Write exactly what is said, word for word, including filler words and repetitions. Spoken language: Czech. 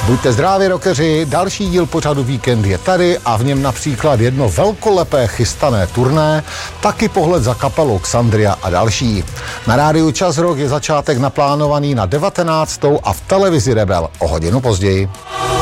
Buďte zdraví, rockeři, další díl pořadu Víkend je tady a v něm například jedno velkolepé chystané turné, taky pohled za kapelou Xandria a další. Na rádiu Čas Rock je začátek naplánovaný na devatenáctou a v televizi Rebel o hodinu později.